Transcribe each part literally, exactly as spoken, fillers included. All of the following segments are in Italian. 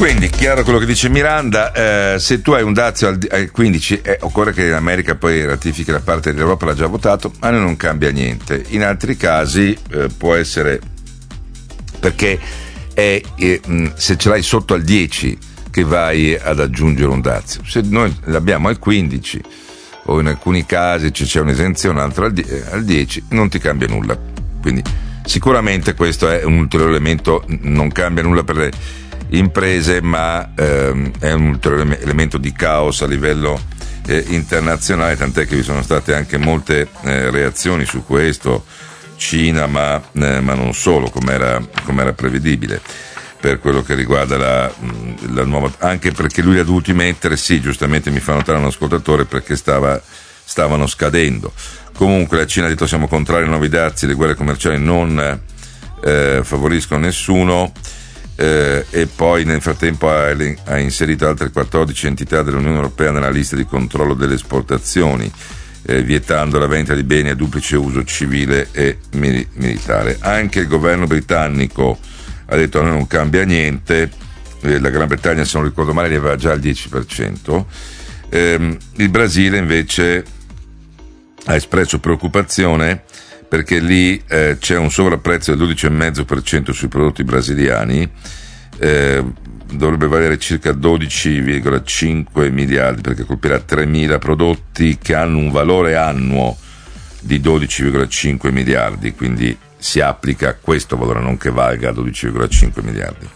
Quindi, chiaro quello che dice Miranda, eh, se tu hai un dazio al, al quindici, eh, occorre che l'America poi ratifichi la parte dell'Europa, l'ha già votato, ma non cambia niente. In altri casi eh, può essere perché è, eh, se ce l'hai sotto al dieci che vai ad aggiungere un dazio. Se noi l'abbiamo al quindici o in alcuni casi c'è un'esenzione, un'altra al dieci, non ti cambia nulla. Quindi sicuramente questo è un ulteriore elemento, non cambia nulla per le imprese, ma ehm, è un ulteriore elemento di caos a livello eh, internazionale, tant'è che vi sono state anche molte eh, reazioni su questo, Cina, ma, eh, ma non solo, come era prevedibile, per quello che riguarda la, la nuova, anche perché lui ha dovuto mettere, sì, giustamente mi fa notare un ascoltatore, perché stava, stavano scadendo. Comunque la Cina ha detto: siamo contrari ai nuovi dazi, le guerre commerciali non eh, favoriscono nessuno. Eh, e poi nel frattempo ha, ha inserito altre quattordici entità dell'Unione Europea nella lista di controllo delle esportazioni, eh, vietando la vendita di beni a duplice uso civile e mil- militare. Anche il governo britannico ha detto: a noi non cambia niente. eh, la Gran Bretagna, se non ricordo male, ne aveva già il dieci per cento. Eh, il Brasile invece ha espresso preoccupazione perché lì eh, c'è un sovrapprezzo del dodici virgola cinque per cento sui prodotti brasiliani, eh, dovrebbe valere circa dodici virgola cinque miliardi, perché colpirà tremila prodotti che hanno un valore annuo di dodici virgola cinque miliardi, quindi si applica a questo valore, non che valga dodici virgola cinque miliardi.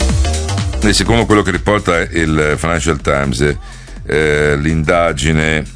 E secondo quello che riporta il Financial Times, eh, l'indagine